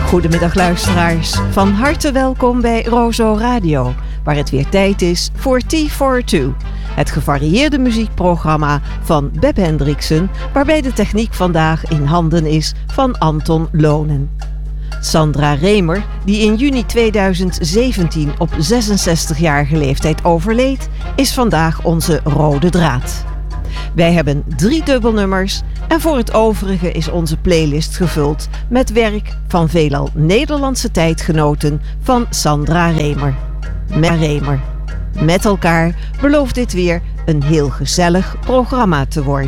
Goedemiddag luisteraars, van harte welkom bij Rozo Radio, waar het weer tijd is voor T42, het gevarieerde muziekprogramma van Beb Hendriksen, waarbij de techniek vandaag in handen is van Anton Lonen. Sandra Remer, die in juni 2017 op 66-jarige leeftijd overleed, is vandaag onze rode draad. Wij hebben 3 dubbelnummers en voor het overige is onze playlist gevuld met werk van veelal Nederlandse tijdgenoten van Sandra Remer. Met elkaar belooft dit weer een heel gezellig programma te worden.